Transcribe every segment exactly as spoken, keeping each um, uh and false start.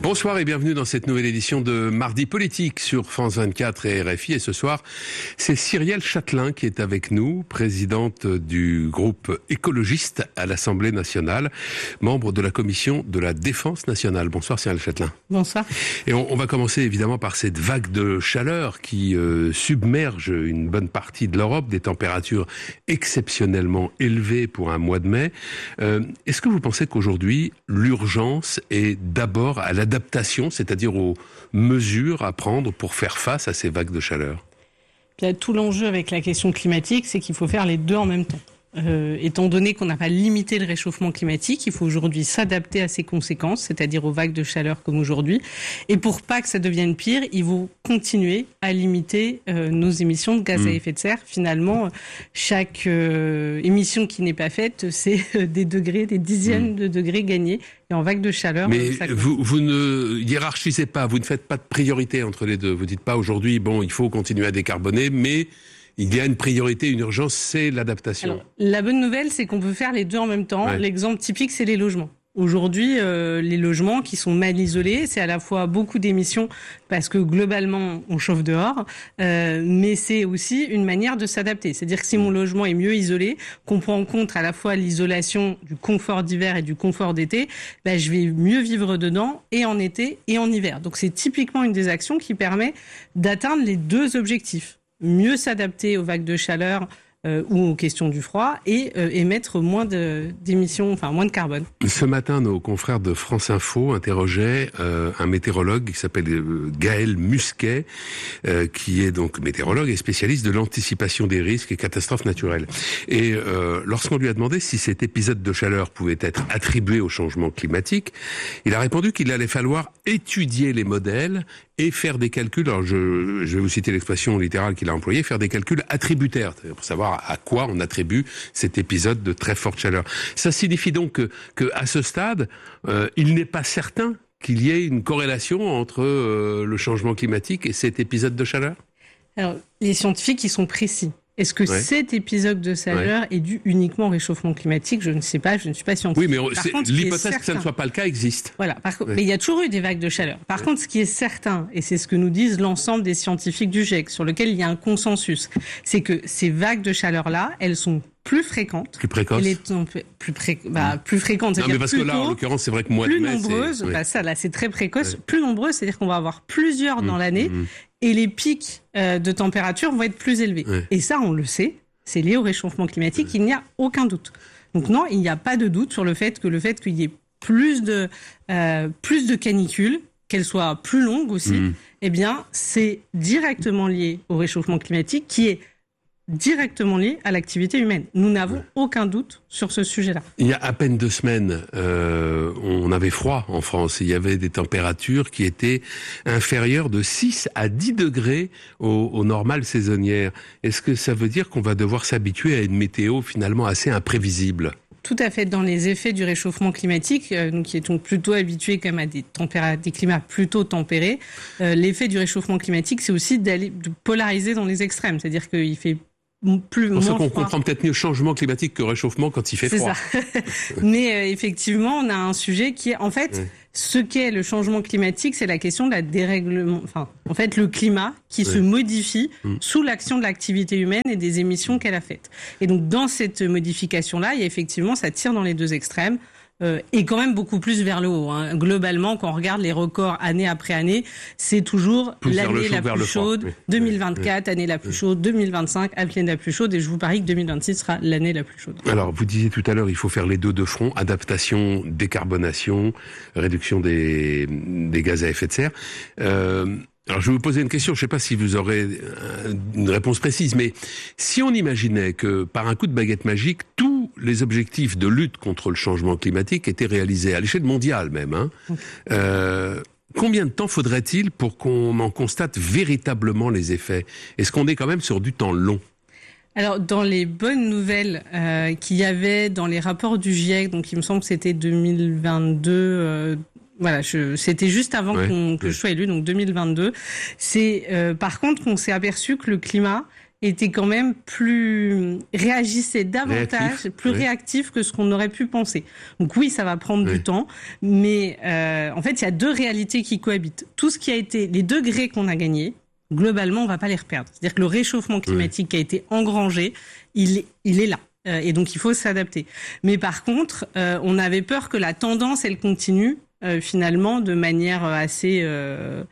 Bonsoir et bienvenue dans cette nouvelle édition de Mardi Politique sur France vingt-quatre et R F I. Et ce soir, c'est Cyrielle Châtelain qui est avec nous, présidente du groupe écologiste à l'Assemblée nationale, membre de la commission de la Défense nationale. Bonsoir Cyrielle Châtelain. Bonsoir. Et on, on va commencer évidemment par cette vague de chaleur qui euh, submerge une bonne partie de l'Europe, des températures exceptionnellement élevées pour un mois de mai. Euh, est-ce que vous pensez qu'aujourd'hui, l'urgence est d'abord à l'adaptation Adaptation, c'est-à-dire aux mesures à prendre pour faire face à ces vagues de chaleur? Bien, tout l'enjeu avec la question climatique, c'est qu'il faut faire les deux en même temps. Euh, étant donné qu'on n'a pas limité le réchauffement climatique, il faut aujourd'hui s'adapter à ses conséquences, c'est-à-dire aux vagues de chaleur comme aujourd'hui. Et pour pas que ça devienne pire, il faut continuer à limiter euh, nos émissions de gaz mmh. à effet de serre. Finalement, chaque euh, émission qui n'est pas faite, c'est euh, des degrés, des dizaines mmh. de degrés gagnés. Et en vague de chaleur... Mais vous, vous ne hiérarchisez pas, vous ne faites pas de priorité entre les deux. Vous dites pas aujourd'hui, bon, il faut continuer à décarboner, mais... il y a une priorité, une urgence, c'est l'adaptation. Alors, la bonne nouvelle, c'est qu'on peut faire les deux en même temps. Ouais. L'exemple typique, c'est les logements. Aujourd'hui, euh, les logements qui sont mal isolés, c'est à la fois beaucoup d'émissions parce que globalement, on chauffe dehors, euh, mais c'est aussi une manière de s'adapter. C'est-à-dire que si mon logement est mieux isolé, qu'on prend en compte à la fois l'isolation du confort d'hiver et du confort d'été, bah, je vais mieux vivre dedans et en été et en hiver. Donc c'est typiquement une des actions qui permet d'atteindre les deux objectifs. Mieux s'adapter aux vagues de chaleur euh, ou aux questions du froid et euh, émettre moins de, d'émissions, enfin moins de carbone. Ce matin, nos confrères de France Info interrogeaient euh, un météorologue qui s'appelle euh, Gaël Musquet, euh, qui est donc météorologue et spécialiste de l'anticipation des risques et catastrophes naturelles. Et euh, lorsqu'on lui a demandé si cet épisode de chaleur pouvait être attribué au changement climatique, il a répondu qu'il allait falloir étudier les modèles et faire des calculs, alors je, je vais vous citer l'expression littérale qu'il a employée, faire des calculs attributaires, pour savoir à quoi on attribue cet épisode de très forte chaleur. Ça signifie donc que, que à ce stade, euh, il n'est pas certain qu'il y ait une corrélation entre euh, le changement climatique et cet épisode de chaleur? Alors, les scientifiques, ils sont précis. Est-ce que ouais. cet épisode de chaleur ouais. est dû uniquement au réchauffement climatique? Je ne sais pas, je ne suis pas scientifique. Oui, mais on, contre, l'hypothèse certain, que ça ne soit pas le cas existe. Voilà, par contre, ouais. mais il y a toujours eu des vagues de chaleur. Par ouais. contre, ce qui est certain, et c'est ce que nous disent l'ensemble des scientifiques du GIEC, sur lequel il y a un consensus, c'est que ces vagues de chaleur-là, elles sont plus fréquentes. Plus précoces. Les tempé- plus, pré- bah, plus fréquentes, c'est-à-dire non, mais parce plus que là, tôt, en l'occurrence, c'est vrai que moi, plus de mai, nombreuses, c'est... bah, ça, là, c'est très précoce. Ouais. Plus nombreuses, c'est-à-dire qu'on va avoir plusieurs mmh, dans l'année, mmh. et les pics euh, de température vont être plus élevés. Ouais. Et ça, on le sait. C'est lié au réchauffement climatique, il n'y a aucun doute. Donc non, il n'y a pas de doute sur le fait que le fait qu'il y ait plus de euh, plus de canicules, qu'elles soient plus longues aussi, mmh. eh bien, c'est directement lié au réchauffement climatique qui est directement lié à l'activité humaine. Nous n'avons ouais. aucun doute sur ce sujet-là. Il y a à peine deux semaines, euh, on avait froid en France. Il y avait des températures qui étaient inférieures de six à dix degrés aux, aux normales saisonnières. Est-ce que ça veut dire qu'on va devoir s'habituer à une météo finalement assez imprévisible ? Tout à fait. Dans les effets du réchauffement climatique, euh, nous qui étions plutôt habitués quand même à des, tempéra- des climats plutôt tempérés, euh, l'effet du réchauffement climatique, c'est aussi d'aller de polariser dans les extrêmes. C'est-à-dire qu'il fait plus, c'est pour ça qu'on froid. comprend peut-être mieux changement climatique que réchauffement quand il fait c'est froid. C'est ça. Mais euh, effectivement, on a un sujet qui est, en fait, ouais. ce qu'est le changement climatique, c'est la question de la dérèglement, enfin, en fait, le climat qui ouais. se modifie mmh. sous l'action de l'activité humaine et des émissions qu'elle a faites. Et donc, dans cette modification-là, il y a effectivement, ça tire dans les deux extrêmes. Euh, et quand même beaucoup plus vers le haut. Hein. Globalement, quand on regarde les records année après année, c'est toujours plus l'année la plus chaude, oui. deux mille vingt-quatre, oui. année la plus oui. chaude, deux mille vingt-cinq, année la plus chaude, et je vous parie que deux mille vingt-six sera l'année la plus chaude. Alors, vous disiez tout à l'heure, il faut faire les deux de front, adaptation, décarbonation, réduction des, des gaz à effet de serre. Euh, alors, je vais vous poser une question, je ne sais pas si vous aurez une réponse précise, mais si on imaginait que, par un coup de baguette magique, tous les objectifs de lutte contre le changement climatique étaient réalisés, à l'échelle mondiale même, hein, euh, combien de temps faudrait-il pour qu'on en constate véritablement les effets? Est-ce qu'on est quand même sur du temps long? Alors, dans les bonnes nouvelles euh, qu'il y avait dans les rapports du GIEC, donc il me semble que c'était deux mille vingt-deux... Euh, Voilà, je, c'était juste avant ouais, qu'on, que ouais. je sois élu, donc deux mille vingt-deux. C'est euh, par contre qu'on s'est aperçu que le climat était quand même plus réagissait davantage, réactif, plus oui. réactif que ce qu'on aurait pu penser. Donc oui, ça va prendre oui. du temps, mais euh, en fait, il y a deux réalités qui cohabitent. Tout ce qui a été les degrés qu'on a gagnés, globalement, on va pas les reperdre. C'est-à-dire que le réchauffement climatique oui. qui a été engrangé, il est, il est là. Euh, et donc il faut s'adapter. Mais par contre, euh, on avait peur que la tendance, elle continue euh, finalement de manière assez euh,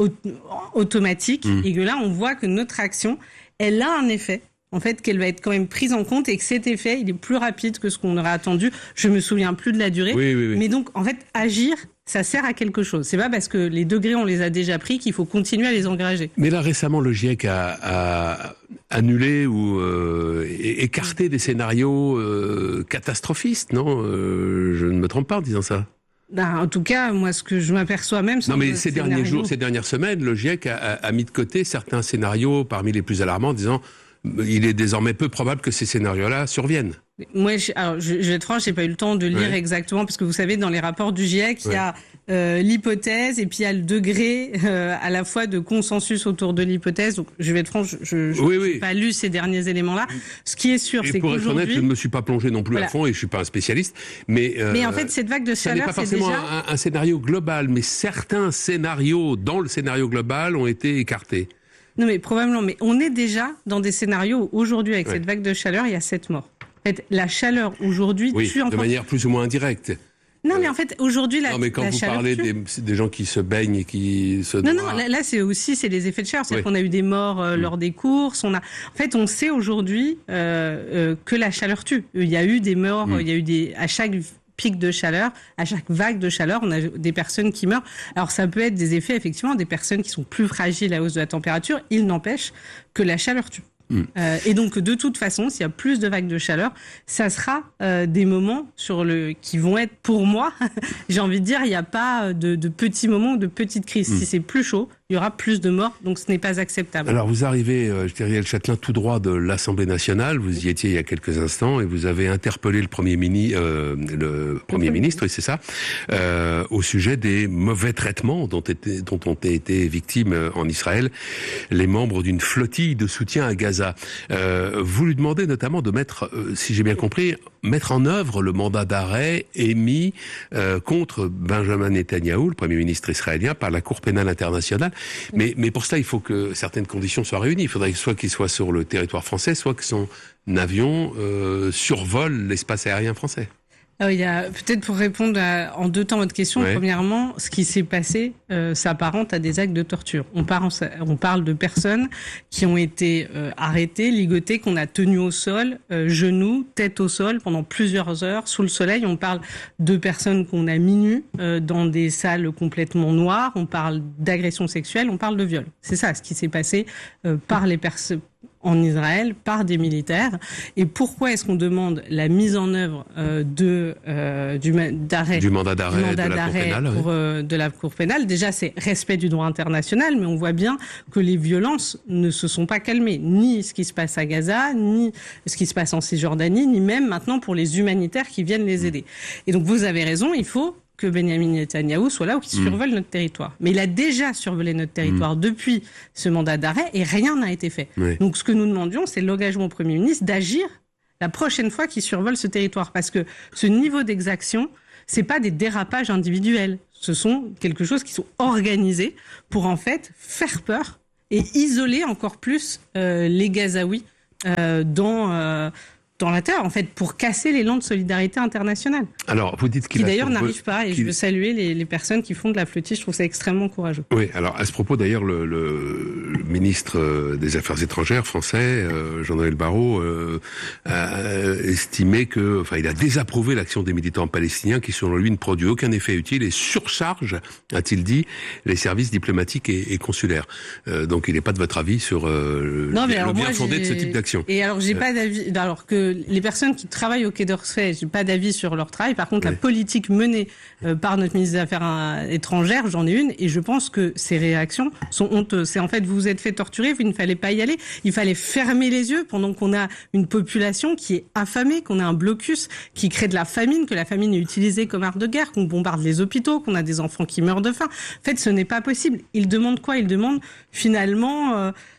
automatique, mmh. et que là, on voit que notre action, elle a un effet, en fait, qu'elle va être quand même prise en compte et que cet effet, il est plus rapide que ce qu'on aurait attendu. Je me souviens plus de la durée. Oui, oui, oui. Mais donc, en fait, agir, ça sert à quelque chose. C'est pas parce que les degrés, on les a déjà pris qu'il faut continuer à les engager. Mais là, récemment, le GIEC a, a annulé ou euh, écarté des scénarios euh, catastrophistes, non euh, Je ne me trompe pas en disant ça. Ben, en tout cas, moi, ce que je m'aperçois même... Non, mais ces derniers jours, ces dernières semaines, le GIEC a, a, a mis de côté certains scénarios parmi les plus alarmants, en disant il est désormais peu probable que ces scénarios-là surviennent. Moi, je, alors, je, je vais être franche, j'ai pas eu le temps de lire ouais. exactement, parce que vous savez, dans les rapports du GIEC, ouais. il y a euh, l'hypothèse et puis il y a le degré euh, à la fois de consensus autour de l'hypothèse. Donc, je vais être franche, je je oui, n'ai oui. pas lu ces derniers éléments-là. Ce qui est sûr, et c'est pour être honnête, je ne me suis pas plongé non plus voilà. à fond et je suis pas un spécialiste. Mais euh, mais en fait, cette vague de chaleur, c'est déjà... pas forcément un, un scénario global, mais certains scénarios dans le scénario global ont été écartés. Non, mais probablement. Mais on est déjà dans des scénarios où aujourd'hui, avec ouais. cette vague de chaleur, il y a sept morts. En fait, la chaleur aujourd'hui oui, tue encore. De manière plus ou moins indirecte. Non, mais en fait, aujourd'hui, la Non, mais quand la vous chaleur parlez tue. des, des gens qui se baignent et qui se Non, noient... non, là, là, c'est aussi c'est les effets de chaleur. C'est-à-dire oui. qu'on a eu des morts euh, mmh. lors des courses. On a, en fait, on sait aujourd'hui euh, euh, que la chaleur tue. Il y a eu des morts, mmh. il y a eu des à chaque pic de chaleur, à chaque vague de chaleur, on a des personnes qui meurent. Alors ça peut être des effets, effectivement, des personnes qui sont plus fragiles à la hausse de la température. Il n'empêche que la chaleur tue. Mmh. Euh, et donc de toute façon, s'il y a plus de vagues de chaleur, ça sera euh, des moments sur le qui vont être pour moi, j'ai envie de dire, il n'y a pas de, de petits moments ou de petites crises. Mmh. Si c'est plus chaud, il y aura plus de morts, donc ce n'est pas acceptable. Alors vous arrivez, euh, Gabriel Châtelain, tout droit de l'Assemblée nationale, vous y étiez il y a quelques instants, et vous avez interpellé le Premier, mini, euh, le premier ministre, oui, c'est ça, euh, au sujet des mauvais traitements dont, était, dont ont été victimes en Israël les membres d'une flottille de soutien à Gaza. Euh, vous lui demandez notamment de mettre, euh, si j'ai bien compris, mettre en œuvre le mandat d'arrêt émis euh, contre Benjamin Netanyahou, le Premier ministre israélien, par la Cour pénale internationale. Mais, mais pour cela, il faut que certaines conditions soient réunies. Il faudrait soit qu'il soit sur le territoire français, soit que son avion euh, survole l'espace aérien français. Alors, il y a peut-être pour répondre à, en deux temps à votre question. Ouais. Premièrement, ce qui s'est passé euh, s'apparente à des actes de torture. On parle, on parle de personnes qui ont été euh, arrêtées, ligotées, qu'on a tenues au sol, euh, genoux, tête au sol pendant plusieurs heures sous le soleil. On parle de personnes qu'on a mis nues euh, dans des salles complètement noires. On parle d'agression sexuelle. On parle de viol. C'est ça ce qui s'est passé euh, par les personnes en Israël par des militaires. Et pourquoi est-ce qu'on demande la mise en œuvre euh, de euh, du d'arrêt du mandat d'arrêt, mandat de, la d'arrêt cour pénale, pour, oui. euh, de la Cour pénale? Déjà, c'est respect du droit international, mais on voit bien que les violences ne se sont pas calmées, ni ce qui se passe à Gaza, ni ce qui se passe en Cisjordanie, ni même maintenant pour les humanitaires qui viennent les aider. Et donc, vous avez raison, il faut que Benjamin Netanyahou soit là ou qu'il mmh. survole notre territoire. Mais il a déjà survolé notre territoire mmh. depuis ce mandat d'arrêt et rien n'a été fait. Oui. Donc ce que nous demandions, c'est l'engagement au Premier ministre d'agir la prochaine fois qu'il survole ce territoire. Parce que ce niveau d'exaction, c'est pas des dérapages individuels. Ce sont quelque chose qui sont organisés pour en fait faire peur et isoler encore plus euh, les Gazaouis euh, dans... Euh, dans la terre, en fait, pour casser l'élan de solidarité internationale. Alors, vous dites qu'il qui a d'ailleurs survol... n'arrive pas, et je veux saluer les, les personnes qui font de la flottille, je trouve ça extrêmement courageux. Oui, alors à ce propos, d'ailleurs, le, le, le ministre des Affaires étrangères français, euh, Jean-Noël Barrot, euh, a estimé que, enfin, il a désapprouvé l'action des militants palestiniens qui, selon lui, ne produit aucun effet utile et surcharge, a-t-il dit, les services diplomatiques et, et consulaires. Euh, donc, il n'est pas de votre avis sur euh, non, mais le alors bien moi, fondé de ce type d'action. Et alors, j'ai euh... pas d'avis, alors que les personnes qui travaillent au Quai d'Orsay, j'ai pas d'avis sur leur travail. Par contre, oui. la politique menée euh, par notre ministre des Affaires étrangères, j'en ai une, et je pense que ces réactions sont honteuses. C'est en fait, vous vous êtes fait torturer, il ne fallait pas y aller. Il fallait fermer les yeux pendant qu'on a une population qui est affamée, qu'on a un blocus qui crée de la famine, que la famine est utilisée comme arme de guerre, qu'on bombarde les hôpitaux, qu'on a des enfants qui meurent de faim. En fait, ce n'est pas possible. Ils demandent quoi? Ils demandent finalement... Euh,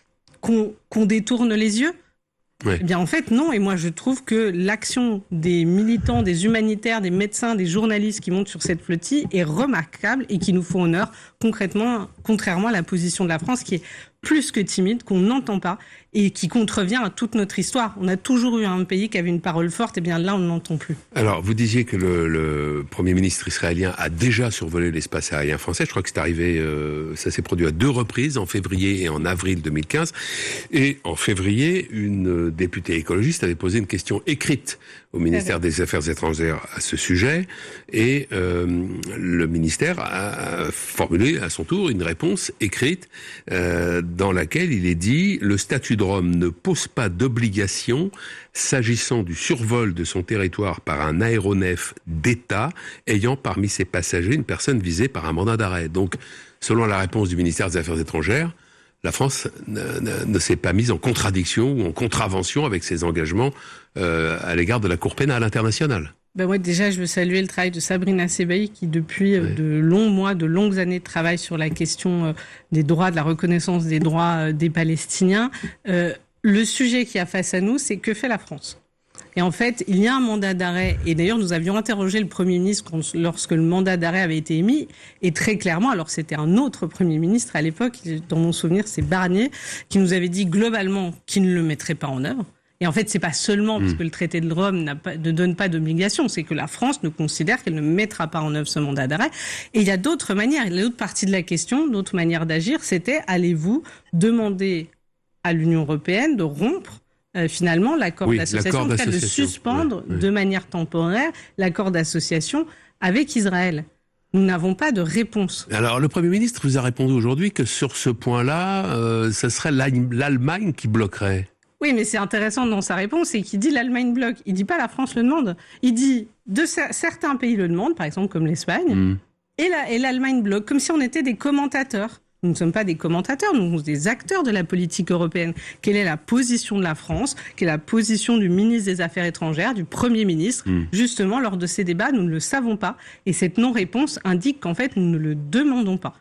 qu'on, qu'on détourne les yeux ? Ouais. Eh bien, en fait, non. Et moi, je trouve que l'action des militants, des humanitaires, des médecins, des journalistes qui montent sur cette flottille est remarquable et qui nous font honneur, concrètement, contrairement à la position de la France qui est plus que timide, qu'on n'entend pas et qui contrevient à toute notre histoire. On a toujours eu un pays qui avait une parole forte, et bien là, on n'entend plus. Alors, vous disiez que le, le Premier ministre israélien a déjà survolé l'espace aérien français. Je crois que c'est arrivé, euh, ça s'est produit à deux reprises, en février et en avril deux mille quinze. Et en février, une députée écologiste avait posé une question écrite au ministère des Affaires étrangères à ce sujet. Et euh, le ministère a formulé à son tour une réponse écrite euh, dans laquelle il est dit « Le statut de Rome ne pose pas d'obligation s'agissant du survol de son territoire par un aéronef d'État ayant parmi ses passagers une personne visée par un mandat d'arrêt. » Donc, selon la réponse du ministère des Affaires étrangères, la France ne, ne, ne s'est pas mise en contradiction ou en contravention avec ses engagements euh, à l'égard de la Cour pénale internationale. Ben moi, déjà, je veux saluer le travail de Sabrina Sebaï qui, depuis oui. de longs mois, de longues années, travaille sur la question des droits, de la reconnaissance des droits des Palestiniens. Euh, le sujet qui a face à nous, c'est que fait la France ? Et en fait, il y a un mandat d'arrêt. Et d'ailleurs, nous avions interrogé le Premier ministre lorsque le mandat d'arrêt avait été émis. Et très clairement, alors c'était un autre Premier ministre à l'époque, dans mon souvenir, c'est Barnier, qui nous avait dit globalement qu'il ne le mettrait pas en œuvre. Et en fait, c'est pas seulement parce que le traité de Rome n'a pas, ne donne pas d'obligation, c'est que la France ne considère qu'elle ne mettra pas en œuvre ce mandat d'arrêt. Et il y a d'autres manières. Il y a l'autre partie de la question, d'autres manières d'agir, c'était allez-vous demander à l'Union européenne de rompre euh, finalement l'accord oui, d'association, l'accord en fait, de suspendre oui, oui. de manière temporaire l'accord d'association avec Israël. Nous n'avons pas de réponse. Alors, le Premier ministre vous a répondu aujourd'hui que sur ce point-là, euh, ce serait l'Allemagne qui bloquerait. Oui, mais c'est intéressant dans sa réponse, c'est qu'il dit l'Allemagne bloque. Il dit pas la France le demande. Il dit de certains pays le demandent, par exemple comme l'Espagne, mmh. et, la, et l'Allemagne bloque, comme si on était des commentateurs. Nous ne sommes pas des commentateurs, nous sommes des acteurs de la politique européenne. Quelle est la position de la France ? Quelle est la position du ministre des Affaires étrangères, du Premier ministre ? mmh. Justement, lors de ces débats, nous ne le savons pas. Et cette non-réponse indique qu'en fait, nous ne le demandons pas.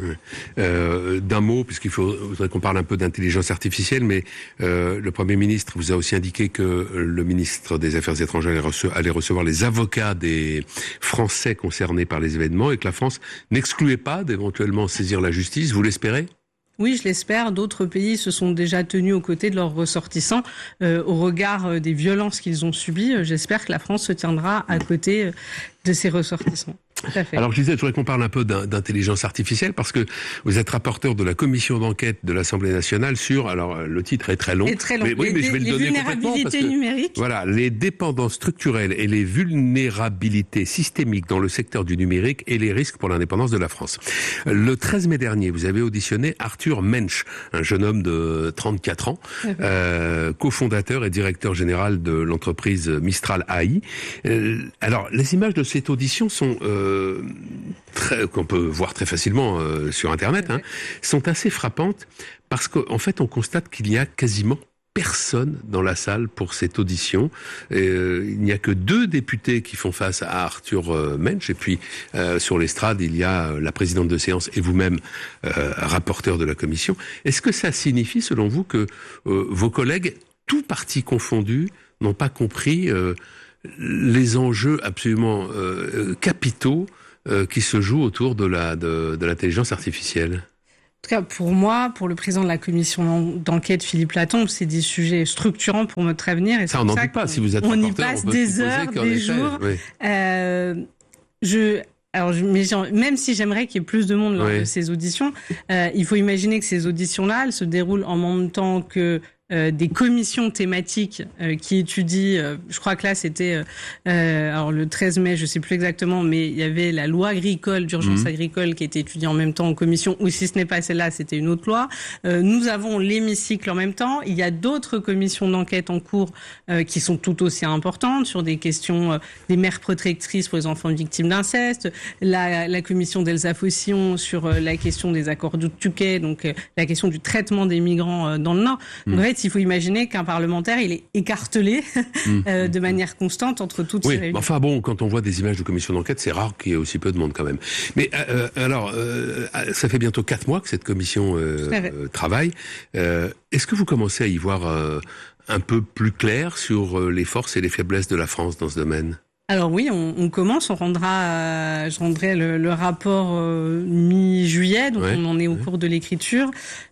Euh, d'un mot, puisqu'il faut, faudrait qu'on parle un peu d'intelligence artificielle, mais euh, le Premier ministre vous a aussi indiqué que le ministre des Affaires étrangères allait, rece- allait recevoir les avocats des Français concernés par les événements et que la France n'excluait pas d'éventuellement saisir la justice. Vous l'espérez ? Oui, je l'espère. D'autres pays se sont déjà tenus aux côtés de leurs ressortissants euh, au regard des violences qu'ils ont subies. J'espère que la France se tiendra à côté de ses ressortissants. Tout à fait. Alors je disais, je voudrais qu'on parle un peu d'intelligence artificielle parce que vous êtes rapporteur de la commission d'enquête de l'Assemblée nationale sur, alors le titre est très long, et très long. mais, oui, les, mais je vais les le donner vulnérabilités parce que, numériques. Voilà, les dépendances structurelles et les vulnérabilités systémiques dans le secteur du numérique et les risques pour l'indépendance de la France. Le treize mai dernier, vous avez auditionné Arthur Mensch, un jeune homme de trente-quatre ans, mmh. euh, cofondateur et directeur général de l'entreprise Mistral A I. Euh, alors les images de cette audition sont euh, Très, qu'on peut voir très facilement euh, sur Internet, hein, sont assez frappantes parce qu'en fait, on constate qu'il n'y a quasiment personne dans la salle pour cette audition. Euh, il n'y a que deux députés qui font face à Arthur euh, Mensch. Et puis, euh, sur l'estrade, il y a euh, la présidente de séance et vous-même, euh, rapporteur de la commission. Est-ce que ça signifie, selon vous, que euh, vos collègues, tous partis confondus, n'ont pas compris euh, les enjeux absolument euh, capitaux euh, qui se jouent autour de la de, de l'intelligence artificielle? En tout cas, pour moi, pour le président de la commission d'enquête, Philippe Latombe, c'est des sujets structurants pour notre avenir. Et ça, on n'en doute pas. Si vous êtes on rapporteur, y passe on peut des heures, des effet, jours. Oui. Euh, je... Alors, mais même si j'aimerais qu'il y ait plus de monde lors oui. de ces auditions, euh, il faut imaginer que ces auditions-là, elles se déroulent en même temps que Euh, des commissions thématiques euh, qui étudient, euh, je crois que là c'était euh, alors le treize mai, je sais plus exactement, mais il y avait la loi agricole, d'urgence mmh. agricole qui était étudiée en même temps en commission, ou si ce n'est pas celle-là, c'était une autre loi. Euh, nous avons l'hémicycle en même temps, il y a d'autres commissions d'enquête en cours euh, qui sont tout aussi importantes sur des questions euh, des mères protectrices pour les enfants victimes d'inceste, la, la commission d'Elsa Faucillon sur euh, la question des accords de Touquet, donc euh, la question du traitement des migrants euh, dans le Nord. Mmh. Donc, en fait, fait, il faut imaginer qu'un parlementaire, il est écartelé mmh. euh, de manière constante entre toutes oui, ces réunions. Enfin bon, quand on voit des images de commission d'enquête, c'est rare qu'il y ait aussi peu de monde quand même. Mais euh, alors, euh, ça fait bientôt quatre mois que cette commission euh, euh, travaille. Euh, est-ce que vous commencez à y voir euh, un peu plus clair sur euh, les forces et les faiblesses de la France dans ce domaine ? Alors oui, on, on commence, on rendra, euh, je rendrai le, le rapport euh, mi-juillet, donc ouais, on en est au ouais. cours de l'écriture.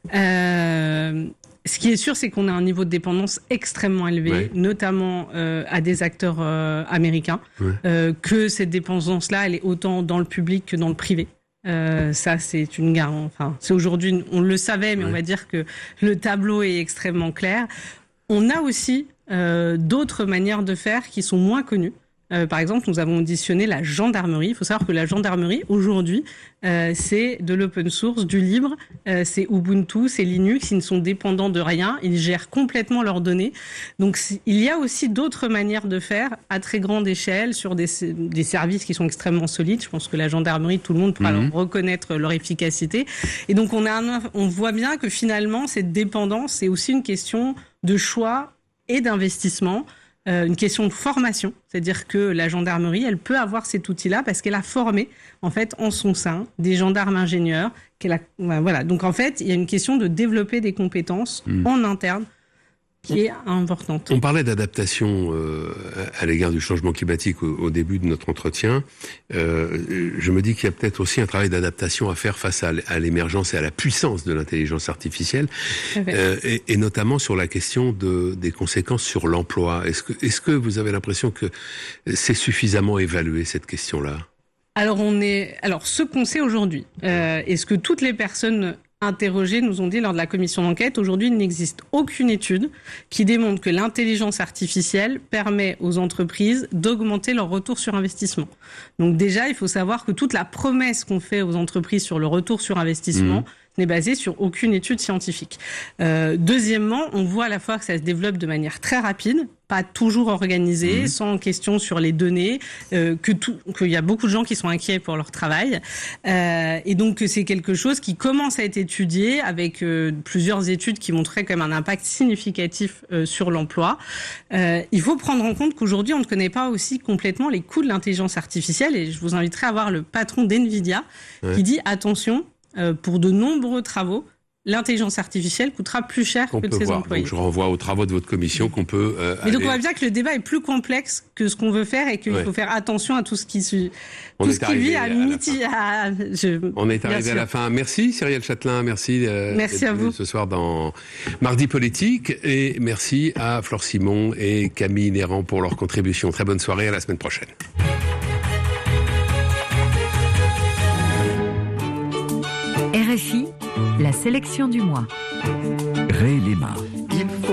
Euh, ce qui est sûr, c'est qu'on a un niveau de dépendance extrêmement élevé, ouais. notamment euh, à des acteurs euh, américains, ouais. euh, que cette dépendance-là, elle est autant dans le public que dans le privé. Euh, ça, c'est une garantie. Enfin, c'est aujourd'hui, on le savait, mais ouais. on va dire que le tableau est extrêmement clair. On a aussi euh, d'autres manières de faire qui sont moins connues. Euh, par exemple, nous avons auditionné la gendarmerie. Il faut savoir que la gendarmerie, aujourd'hui, euh, c'est de l'open source, du libre, euh, c'est Ubuntu, c'est Linux, ils ne sont dépendants de rien, ils gèrent complètement leurs données. Donc, il y a aussi d'autres manières de faire à très grande échelle sur des, des services qui sont extrêmement solides. Je pense que la gendarmerie, tout le monde pourra mmh. leur reconnaître leur efficacité. Et donc, on, a un, on voit bien que finalement, cette dépendance, c'est aussi une question de choix et d'investissement. Euh, une question de formation, c'est-à-dire que la gendarmerie, elle peut avoir cet outil-là parce qu'elle a formé, en fait, en son sein, des gendarmes ingénieurs. Qu'elle a, voilà. Donc, en fait, il y a une question de développer des compétences mmh. en interne qui est importante. On parlait d'adaptation euh, à l'égard du changement climatique au, au début de notre entretien. Euh, je me dis qu'il y a peut-être aussi un travail d'adaptation à faire face à, à l'émergence et à la puissance de l'intelligence artificielle, euh, et, et notamment sur la question de, des conséquences sur l'emploi. Est-ce que, est-ce que vous avez l'impression que c'est suffisamment évalué, cette question-là ? Alors, on est, alors, ce qu'on sait aujourd'hui, euh, est-ce que toutes les personnes interrogés nous ont dit lors de la commission d'enquête, aujourd'hui il n'existe aucune étude qui démontre que l'intelligence artificielle permet aux entreprises d'augmenter leur retour sur investissement. Donc déjà, il faut savoir que toute la promesse qu'on fait aux entreprises sur le retour sur investissement mmh. n'est basée sur aucune étude scientifique. Euh, deuxièmement, on voit à la fois que ça se développe de manière très rapide, pas toujours organisée, mmh. sans question sur les données, euh, que tout, qu'il y a beaucoup de gens qui sont inquiets pour leur travail, euh, et donc que c'est quelque chose qui commence à être étudié avec euh, plusieurs études qui montraient quand même un impact significatif euh, sur l'emploi. Euh, il faut prendre en compte qu'aujourd'hui on ne connaît pas aussi complètement les coûts de l'intelligence artificielle, et je vous inviterai à voir le patron d'NVIDIA ouais. qui dit attention, euh, pour de nombreux travaux, l'intelligence artificielle coûtera plus cher qu'on que de ses voir. employés. Donc je renvoie aux travaux de votre commission qu'on peut... Euh, Mais donc aller... on voit bien que le débat est plus complexe que ce qu'on veut faire et qu'il ouais. faut faire attention à tout ce qui, tout on ce qui vit à, à midi. À... Je... On est arrivé à la fin. Merci Cyrielle Chatelain, merci, euh, merci à vous ce soir dans Mardi Politique, et merci à Flore Simon et Camille Néran pour leur contribution. Très bonne soirée, à la semaine prochaine. R F I, la sélection du mois. Ray Lema.